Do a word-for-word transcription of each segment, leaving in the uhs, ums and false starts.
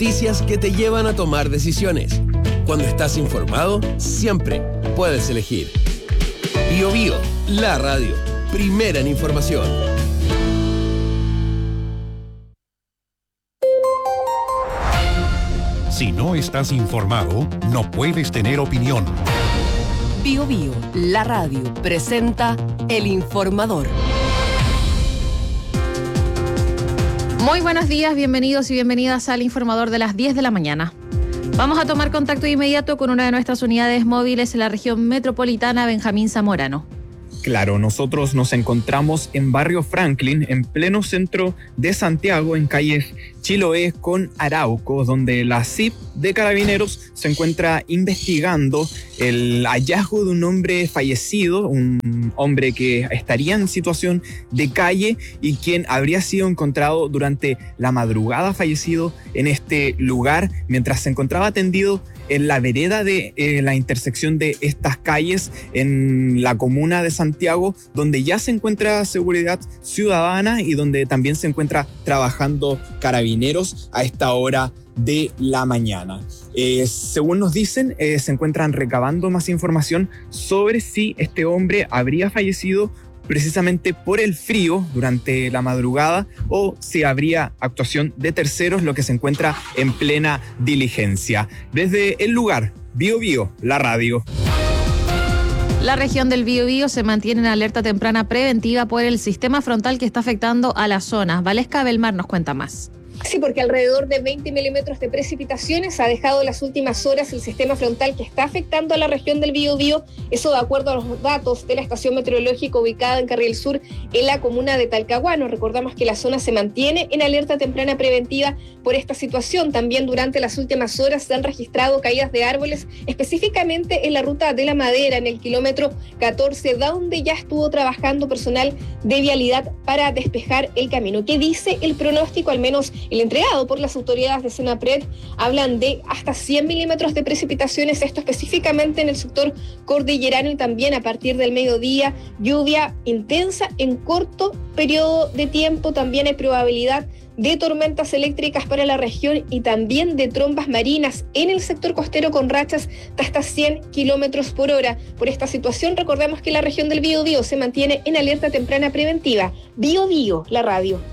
Noticias que te llevan a tomar decisiones. Cuando estás informado, siempre puedes elegir. Bio Bio, la radio, primera en información. Si no estás informado, no puedes tener opinión. Bio Bio, la radio, presenta El Informador. Muy buenos días, bienvenidos y bienvenidas al Informador de las diez de la mañana. Vamos a tomar contacto inmediato con una de nuestras unidades móviles en la región metropolitana, Benjamín Zamorano. Claro, nosotros nos encontramos en Barrio Franklin, en pleno centro de Santiago, en calles Chiloé con Arauco, donde la C I P de Carabineros se encuentra investigando el hallazgo de un hombre fallecido, un hombre que estaría en situación de calle y quien habría sido encontrado durante la madrugada fallecido en este lugar mientras se encontraba tendido en la vereda de eh, la intersección de estas calles en la comuna de Santiago, donde ya se encuentra seguridad ciudadana y donde también se encuentra trabajando Carabineros a esta hora de la mañana. Eh, según nos dicen, eh, se encuentran recabando más información sobre si este hombre habría fallecido precisamente por el frío durante la madrugada o si habría actuación de terceros, lo que se encuentra en plena diligencia. Desde el lugar, Bio Bio, la radio. La región del Biobío se mantiene en alerta temprana preventiva por el sistema frontal que está afectando a la zona. Valesca Belmar nos cuenta más. Sí, porque alrededor de veinte milímetros de precipitaciones ha dejado en las últimas horas el sistema frontal que está afectando a la región del Biobío. Eso de acuerdo a los datos de la estación meteorológica ubicada en Carril Sur, en la comuna de Talcahuano. Recordamos que la zona se mantiene en alerta temprana preventiva por esta situación. También durante las últimas horas se han registrado caídas de árboles, específicamente en la ruta de la Madera, en el kilómetro catorce, donde ya estuvo trabajando personal de vialidad para despejar el camino. ¿Qué dice el pronóstico? Al menos el entregado por las autoridades de Senapred, hablan de hasta cien milímetros de precipitaciones, esto específicamente en el sector cordillerano, y también a partir del mediodía, lluvia intensa en corto periodo de tiempo. También hay probabilidad de tormentas eléctricas para la región y también de trombas marinas en el sector costero con rachas de hasta cien kilómetros por hora. Por esta situación, recordemos que la región del Biobío se mantiene en alerta temprana preventiva. Bio Bio, la radio.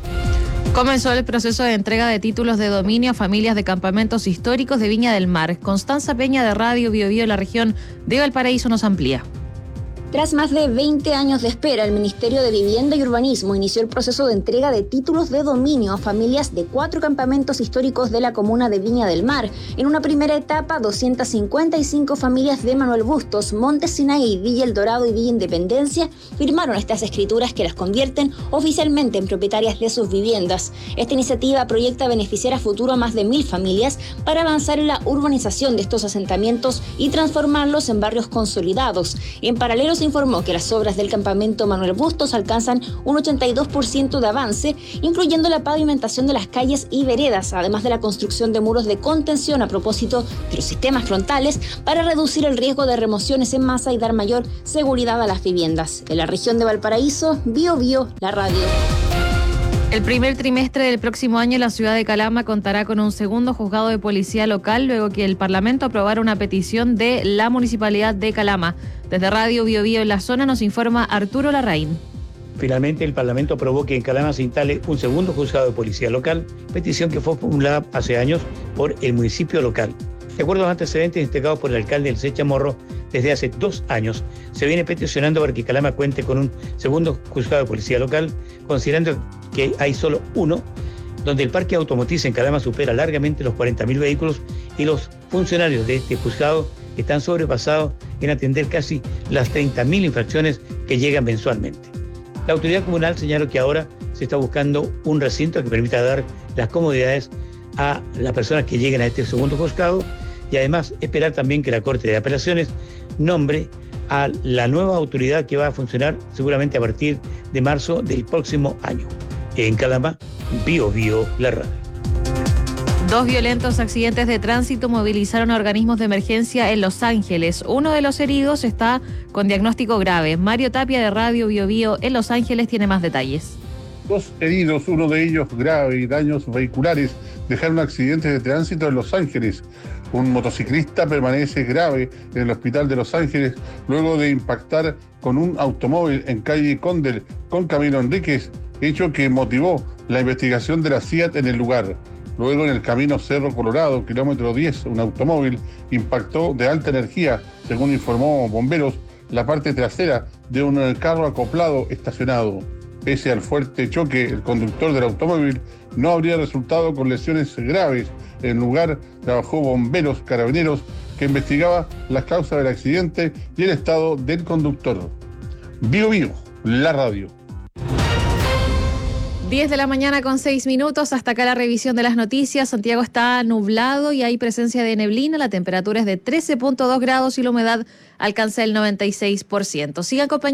Comenzó el proceso de entrega de títulos de dominio a familias de campamentos históricos de Viña del Mar. Constanza Peña de Radio Bio Bio, la región de Valparaíso, nos amplía. Tras más de veinte años de espera, el Ministerio de Vivienda y Urbanismo inició el proceso de entrega de títulos de dominio a familias de cuatro campamentos históricos de la comuna de Viña del Mar. En una primera etapa, doscientas cincuenta y cinco familias de Manuel Bustos, Monte Sinaí, Villa El Dorado y Villa Independencia firmaron estas escrituras que las convierten oficialmente en propietarias de sus viviendas. Esta iniciativa proyecta beneficiar a futuro a más de mil familias para avanzar en la urbanización de estos asentamientos y transformarlos en barrios consolidados. En paralelo, se informó que las obras del campamento Manuel Bustos alcanzan un ochenta y dos por ciento de avance, incluyendo la pavimentación de las calles y veredas, además de la construcción de muros de contención a propósito de los sistemas frontales para reducir el riesgo de remociones en masa y dar mayor seguridad a las viviendas. En la región de Valparaíso, Bio Bio, la radio. El primer trimestre del próximo año la ciudad de Calama contará con un segundo juzgado de policía local luego que el Parlamento aprobara una petición de la Municipalidad de Calama. Desde Radio Bio Bio en la zona nos informa Arturo Larraín. Finalmente, el Parlamento aprobó que en Calama se instale un segundo juzgado de policía local, petición que fue formulada hace años por el municipio local. De acuerdo a los antecedentes entregados por el alcalde Elcé Chamorro, desde hace dos años se viene peticionando para que Calama cuente con un segundo juzgado de policía local, considerando que hay solo uno, donde el parque automotriz en Calama supera largamente los cuarenta mil vehículos y los funcionarios de este juzgado están sobrepasados en atender casi las treinta mil infracciones que llegan mensualmente. La autoridad comunal señaló que ahora se está buscando un recinto que permita dar las comodidades a las personas que lleguen a este segundo juzgado y además esperar también que la Corte de Apelaciones nombre a la nueva autoridad que va a funcionar seguramente a partir de marzo del próximo año. En Calama, Bio Bio, la radio. Dos violentos accidentes de tránsito movilizaron a organismos de emergencia en Los Ángeles. Uno de los heridos está con diagnóstico grave. Mario Tapia de Radio Bio Bio en Los Ángeles tiene más detalles. Dos heridos, uno de ellos grave y daños vehiculares, dejaron accidentes de tránsito en Los Ángeles. Un motociclista permanece grave en el hospital de Los Ángeles luego de impactar con un automóvil en calle Condel con Camilo Enríquez, hecho que motivó la investigación de la C I A T en el lugar. Luego, en el camino Cerro Colorado, kilómetro diez, un automóvil impactó de alta energía, según informó bomberos, la parte trasera de un carro acoplado estacionado. Pese al fuerte choque, el conductor del automóvil no habría resultado con lesiones graves. En el lugar trabajó bomberos, carabineros, que investigaba las causas del accidente y el estado del conductor. Bio Bio, la radio. diez de la mañana con seis minutos, hasta acá la revisión de las noticias. Santiago está nublado y hay presencia de neblina, la temperatura es de trece punto dos grados y la humedad alcanza el noventa y seis por ciento. Sigan acompañando.